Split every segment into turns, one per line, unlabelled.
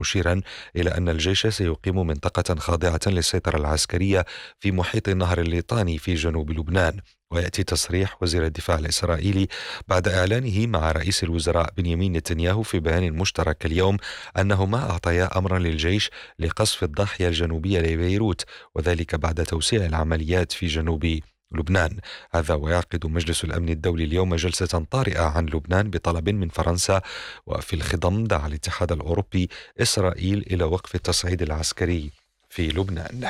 مشيرا إلى أن الجيش سيقيم منطقة خاضعة للسيطرة العسكرية في محيط النهر الليطاني في جنوب لبنان. ويأتي تصريح وزير الدفاع الإسرائيلي بعد إعلانه مع رئيس الوزراء بنيامين نتنياهو في بيان مشترك اليوم أنه ما أعطيا أمرا للجيش لقصف الضاحية الجنوبية لبيروت، وذلك بعد توسيع العمليات في جنوب لبنان. هذا ويعقد مجلس الأمن الدولي اليوم جلسة طارئة عن لبنان بطلب من فرنسا. وفي الخضم دعا الاتحاد الأوروبي إسرائيل إلى وقف التصعيد العسكري في لبنان.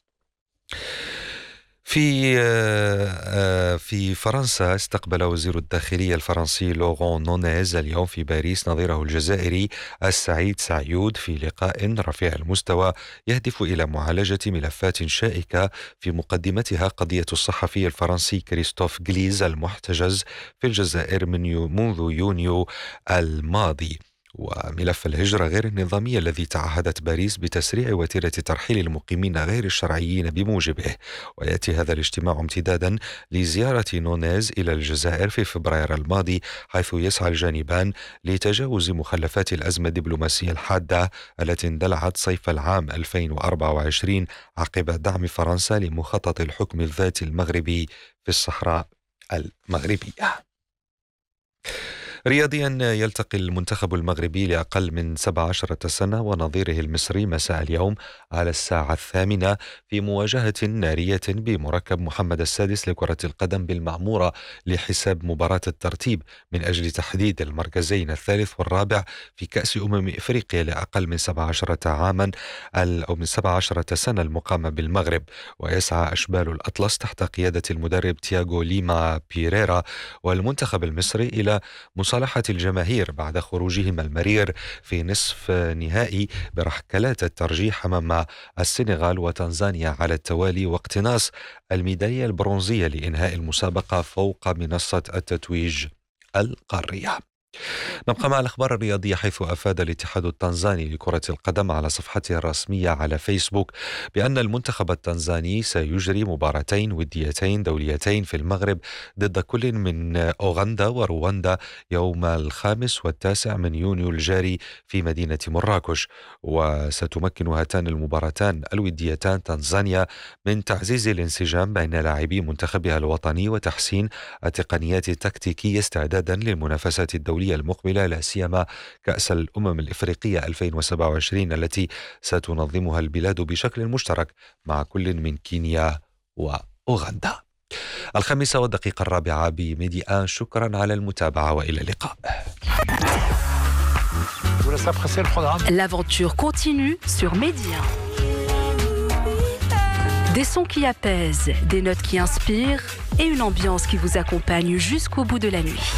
في فرنسا استقبل وزير الداخلية الفرنسي لوران نونيز اليوم في باريس نظيره الجزائري السعيد سعيود في لقاء رفيع المستوى يهدف إلى معالجة ملفات شائكة، في مقدمتها قضية الصحفي الفرنسي كريستوف غليز المحتجز في الجزائر منذ يونيو الماضي، وملف الهجرة غير النظامية الذي تعهدت باريس بتسريع وتيرة ترحيل المقيمين غير الشرعيين بموجبه. ويأتي هذا الاجتماع امتدادا لزيارة نونيز إلى الجزائر في فبراير الماضي، حيث يسعى الجانبان لتجاوز مخلفات الأزمة الدبلوماسية الحادة التي اندلعت صيف العام 2024 عقب دعم فرنسا لمخطط الحكم الذاتي المغربي في الصحراء المغربية. رياضيا، يلتقي المنتخب المغربي لأقل من 17 سنة ونظيره المصري مساء اليوم على الساعة 8 في مواجهة نارية بمركب محمد السادس لكرة القدم بالمعمورة لحساب مباراة الترتيب من أجل تحديد المركزين الثالث والرابع في كأس إفريقيا لأقل من 17 عاما أو من 17 سنة المقامة بالمغرب. ويسعى أشبال الأطلس تحت قيادة المدرب تياغو ليما بيريرا والمنتخب المصري إلى مصالحة الجماهير بعد خروجهم المرير في نصف نهائي بركلات الترجيح أمام السنغال وتنزانيا على التوالي، واقتناص الميدالية البرونزية لإنهاء المسابقة فوق منصة التتويج القارية. نبقى مع الأخبار الرياضية، حيث أفاد الاتحاد التنزاني لكرة القدم على صفحته الرسمية على فيسبوك بأن المنتخب التنزاني سيجري مباراتين وديتين دوليتين في المغرب ضد كل من أوغندا ورواندا يوم 5 و9 من يونيو الجاري في مدينة مراكش. وستمكن هاتان المباراتان الوديتان تنزانيا من تعزيز الانسجام بين لاعبي منتخبها الوطني وتحسين التقنيات التكتيكية استعدادا للمنافسات الدولية المقبلة، لا سيما كأس الأمم الإفريقية 2027 التي ستنظمها البلاد بشكل مشترك مع كل من كينيا وأوغندا. 5:04 بميدي آن. شكرا على المتابعة وإلى اللقاء.
L'aventure continue sur Média. Des sons qui apaisent, des notes qui inspirent et une ambiance qui vous accompagne jusqu'au bout de la nuit.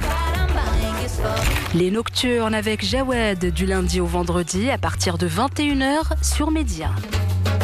Les Nocturnes avec Jawed du lundi au vendredi à partir de 21h sur Média.